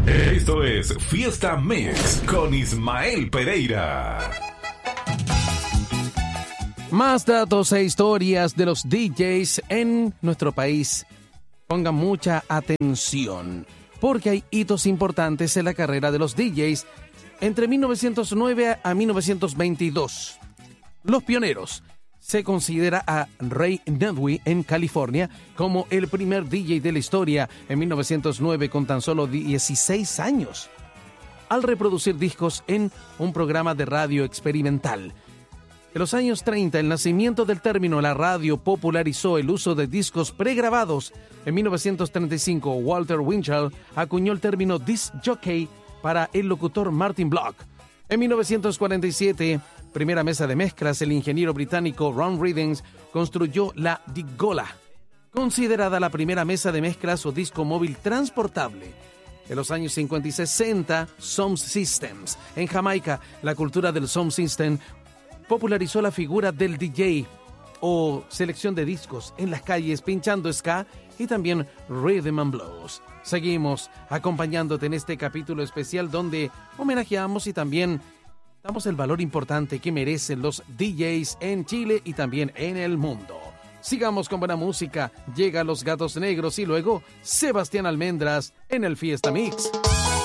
Esto es Fiesta Mix con Ismael Pereira. Más datos e historias de los DJs en nuestro país. Pongan mucha atención, porque hay hitos importantes en la carrera de los DJs entre 1909 a 1922. Los pioneros. Se considera a Ray Nedwy en California como el primer DJ de la historia en 1909 con tan solo 16 años, al reproducir discos en un programa de radio experimental. En los años 30, el nacimiento del término la radio popularizó el uso de discos pregrabados. En 1935, Walter Winchell acuñó el término disc jockey para el locutor Martin Block. En 1947, primera mesa de mezclas, el ingeniero británico Ron Readings construyó la Digola, considerada la primera mesa de mezclas o disco móvil transportable. En los años 50 y 60, Sound Systems. En Jamaica, la cultura del Sound System popularizó la figura del DJ o selección de discos en las calles pinchando ska y también rhythm and blues. Seguimos acompañándote en este capítulo especial donde homenajeamos y también damos el valor importante que merecen los DJs en Chile y también en el mundo. Sigamos con buena música. Llega Los Gatos Negros y luego Sebastián Almendras en el Fiesta Mix.